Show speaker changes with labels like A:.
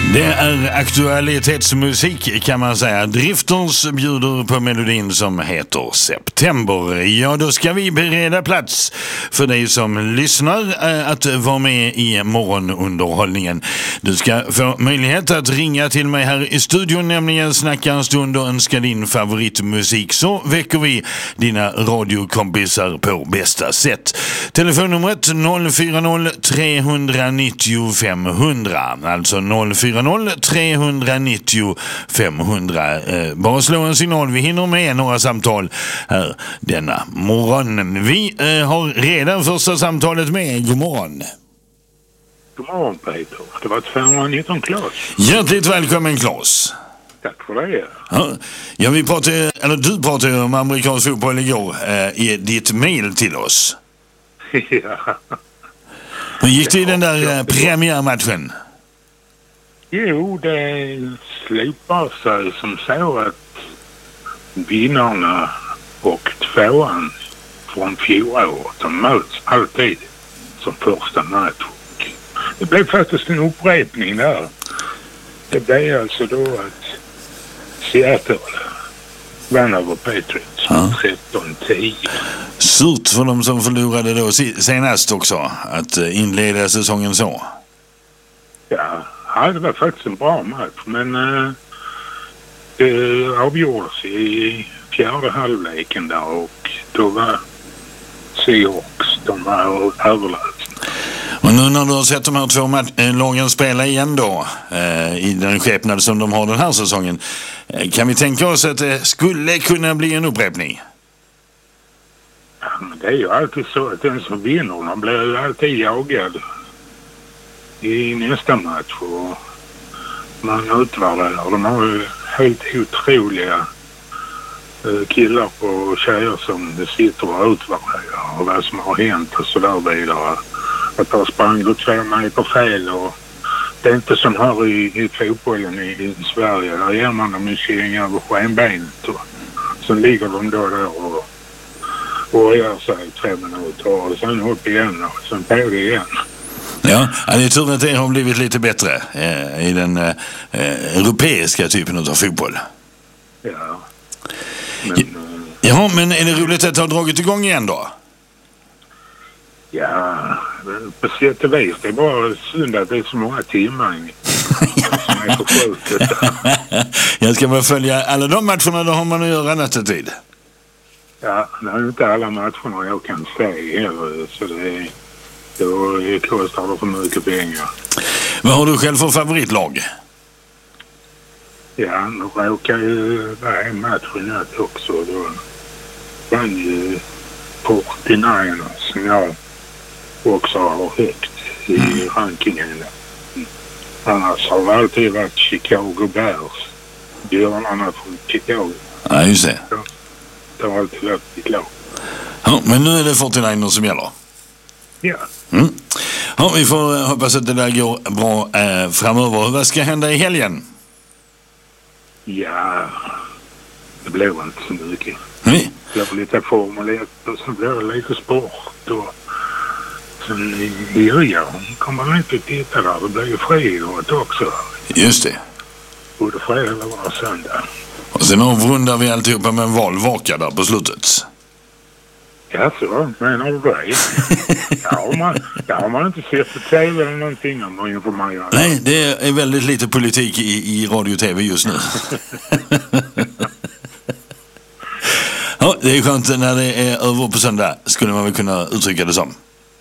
A: Det är aktualitetsmusik kan man säga. Drifters bjuder på melodin som heter September. Ja, då ska vi bereda plats för dig som lyssnar att vara med i morgonunderhållningen. Du ska få möjlighet att ringa till mig här i studion, nämligen snacka en stund och önska din favoritmusik. Så väcker vi dina radiokompisar på bästa sätt. Telefonnumret 040 390 500. Alltså 040 390 500. Bara slå en signal. Vi hinner med några samtal här denna morgon. Vi har redan första samtalet med. God morgon.
B: God morgon Peter. Det var 219 Claes.
A: Hjärtligt välkommen Claes.
B: Tack för det.
A: Ja, du pratade om amerikansk fotboll igår i ditt mejl till oss.
B: Ja.
A: Hur gick det i den där premiärmatchen?
B: Jo, det slipar sig som så att vinnarna och tvåan från fjolåret, de möts alltid som första match. Det blev faktiskt en upprepning där. Det blev alltså då att Seattle vann över Patriots 13-10.
A: Surt för de som förlorade då senast också att inleda säsongen så.
B: Ja, det var faktiskt en bra match, men det avgjordes i fjärde halvleken där och då var Seahawks, de var överlägsna.
A: Och nu när du har sett de här två lagen spela igen då i den skepnad som de har den här säsongen, kan vi tänka oss att det skulle kunna bli en upprepning?
B: Ja, men det är ju alltid så att den som vinner, man blir ju alltid jagad i nästa match och man utvärderar. De har ju helt otroliga killar och tjejer som det sitter och utvärderar och vad som har hänt och så där vidare. Att ha sprang 2 meter fel och det är inte som här i fotbollen i Sverige. Där ger man dem en kylling över skenbenet och så ligger de då där och gör sig 3 minuter och sen upp igen och sen på det igen.
A: Ja, det är tur att det har blivit lite bättre i den europeiska typen av fotboll.
B: Ja.
A: Men är det roligt att det har dragit igång igen då?
B: Ja, på sätt och vis. Det är bara synd att det är så många timmar som är förskjutet.
A: Jag ska bara följa alla de matcherna, då har man att göra nästa tid.
B: Ja, det är inte alla matcherna jag kan se heller, så det kostar för mycket pengar.
A: Vad har du själv för favoritlag?
B: Ja, nu råkar ju vara en match i natt också. Då vann ju 49ers som jag också har högt i rankingen. Annars har det alltid varit Chicago Bears. Björnarna från Chicago.
A: Ja, just det.
B: Det har alltid varit mitt lag.
A: Ja, men nu är det 49ers som gäller.
B: Ja.
A: Ja, vi får hoppas att det där går bra framöver. Vad ska hända i helgen?
B: Ja, det blir inte så mycket.
A: Nej.
B: Det blir lite Formel 1 och så blir det lite sport och sen i Rio kommer man inte att titta där. Det blir ju friidrott också. Just det. Både fredag och söndag.
A: Och sen avrundar vi alltihopa med en valvaka där på slutet.
B: Ja, så menar du det? Ja, har man inte sett på tv eller någonting om man informerar.
A: Nej, det är väldigt lite politik i radio och tv just nu. Ja, det är skönt när det är över på söndag, skulle man väl kunna uttrycka det som.